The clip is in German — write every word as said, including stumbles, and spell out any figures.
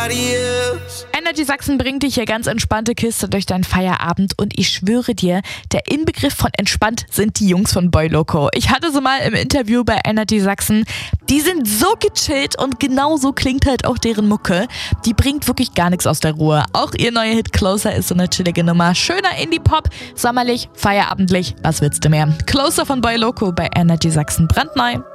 nobody else. Energy Sachsen bringt dich hier ganz entspannte Kiste durch deinen Feierabend und ich schwöre dir, der Inbegriff von entspannt sind die Jungs von Boy Loco. Ich hatte sie mal im Interview bei Energy Sachsen. Die sind so gechillt und genau so klingt halt auch deren Mucke. Die bringt wirklich gar nichts aus der Ruhe. Auch ihr neuer Hit Closer ist so eine chillige Nummer. Schöner Indie-Pop, sommerlich, feierabendlich, was willst du mehr? Closer von Boy Loco bei Energy Sachsen, brandneu.